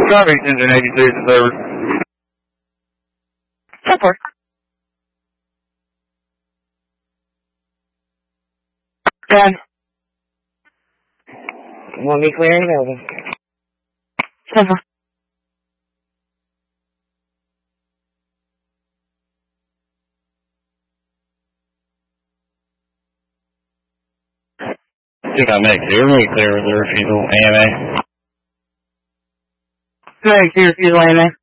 Traffic engine 86 is over. 10-4. Done. 1 be clear and available. 10-4. I think I make clear with the refusal AMA. Go ahead, clear refusal AMA.